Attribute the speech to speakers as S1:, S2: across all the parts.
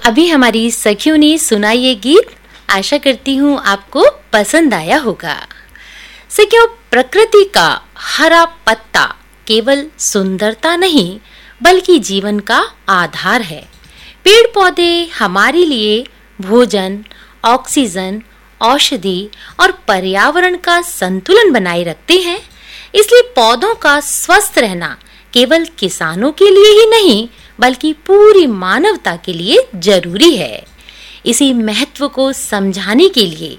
S1: अभी हमारी सखियों ने सुना ये गीत, आशा करती हूँ आपको पसंद आया होगा। सखियों, प्रकृति का हरा पत्ता केवल सुंदरता नहीं बल्कि जीवन का आधार है। पेड़ पौधे हमारे लिए भोजन, ऑक्सीजन, औषधि और पर्यावरण का संतुलन बनाए रखते हैं। इसलिए पौधों का स्वस्थ रहना केवल किसानों के लिए ही नहीं बल्कि पूरी मानवता के लिए जरूरी है। इसी महत्व को समझाने के लिए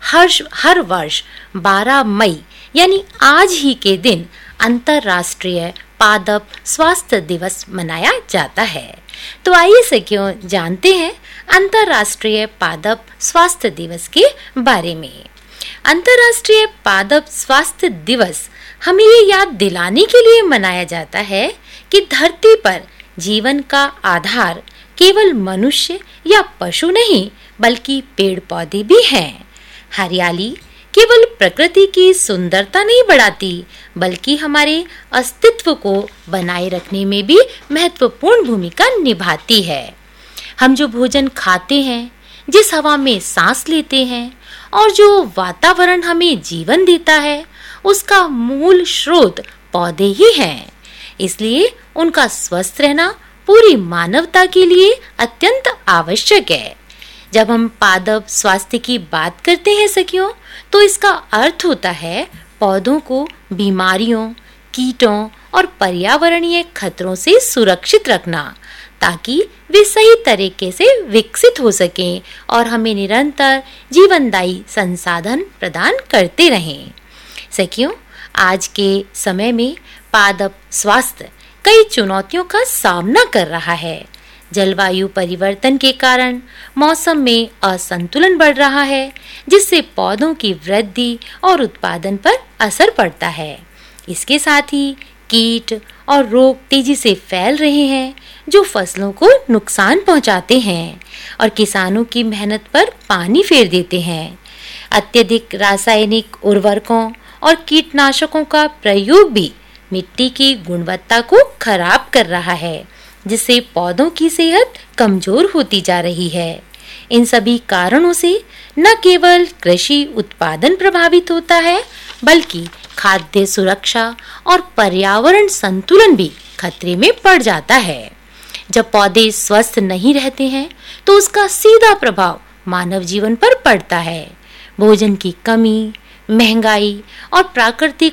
S1: हर वर्ष 12 मई यानी आज ही के दिन अंतर्राष्ट्रीय पादप स्वास्थ्य दिवस मनाया जाता है। तो आइए सखियों जानते हैं अंतर्राष्ट्रीय पादप स्वास्थ्य दिवस के बारे में। अंतर्राष्ट्रीय पादप स्वास्थ्य दिवस हमें ये याद दिलाने के लिए मनाया जाता है कि धरती पर जीवन का आधार केवल मनुष्य या पशु नहीं बल्कि पेड़ पौधे भी हैं। हरियाली केवल प्रकृति की सुंदरता नहीं बढ़ाती बल्कि हमारे अस्तित्व को बनाए रखने में भी महत्वपूर्ण भूमिका निभाती है। हम जो भोजन खाते हैं, जिस हवा में सांस लेते हैं और जो वातावरण हमें जीवन देता है, उसका मूल स्रोत पौधे ही हैं। इसलिए उनका स्वस्थ रहना पूरी मानवता के लिए अत्यंत आवश्यक है। जब हम पादप स्वास्थ्य की बात करते हैं सखियों, तो इसका अर्थ होता है पौधों को बीमारियों, कीटों और पर्यावरणीय खतरों से सुरक्षित रखना, ताकि वे सही तरीके से विकसित हो सकें और हमें निरंतर जीवनदायी संसाधन प्रदान करते रहें। सखियों, आज के समय में पादप स्वास्थ्य कई चुनौतियों का सामना कर रहा है। जलवायु परिवर्तन के कारण मौसम में असंतुलन बढ़ रहा है, जिससे पौधों की वृद्धि और उत्पादन पर असर पड़ता है। इसके साथ ही कीट और रोग तेजी से फैल रहे हैं, जो फसलों को नुकसान पहुंचाते हैं और किसानों की मेहनत पर पानी फेर देते हैं। अत्यधिक रासायनिक उर्वरकों और कीटनाशकों का प्रयोग भी मिट्टी की गुणवत्ता को खराब कर रहा है, जिससे पौधों की सेहत कमजोर होती जा रही है। इन सभी कारणों से न केवल कृषि उत्पादन प्रभावित होता है बल्कि खाद्य सुरक्षा और पर्यावरण संतुलन भी खतरे में पड़ जाता है। जब पौधे स्वस्थ नहीं रहते हैं तो उसका सीधा प्रभाव मानव जीवन पर पड़ता है। भोजन की कमी, महंगाई और प्राकृतिक